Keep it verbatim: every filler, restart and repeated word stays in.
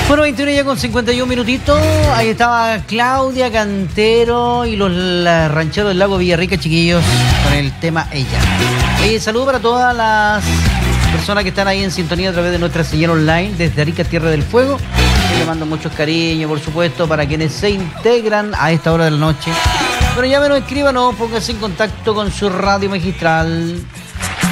Bueno, veintiuno ya con cincuenta y un minutitos. Ahí estaba Claudia Cantero y los rancheros del lago Villarrica, chiquillos, con el tema Ella. Eh, saludo para todas las personas que están ahí en sintonía a través de nuestra señal online desde Arica, Tierra del Fuego. Y le mando muchos cariños, por supuesto, para quienes se integran a esta hora de la noche. Bueno, llámenos, escríbanos, pónganse en contacto con su radio magistral